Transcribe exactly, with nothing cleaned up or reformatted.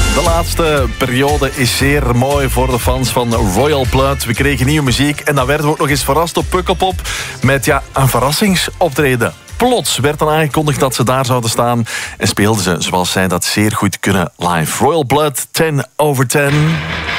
De laatste periode is zeer mooi voor de fans van Royal Blood. We kregen nieuwe muziek en dan werden we ook nog eens verrast op Pukkelpop met ja, een verrassingsoptreden. Plots werd dan aangekondigd dat ze daar zouden staan en speelden ze zoals zij dat zeer goed kunnen live. Royal Blood, ten over ten.